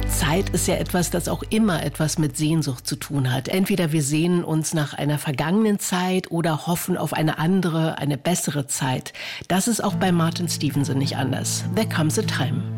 Zeit ist ja etwas, das auch immer etwas mit Sehnsucht zu tun hat. Entweder wir sehnen uns nach einer vergangenen Zeit oder hoffen auf eine andere, eine bessere Zeit. Das ist auch bei Martin Stevenson nicht anders. There Comes a Time.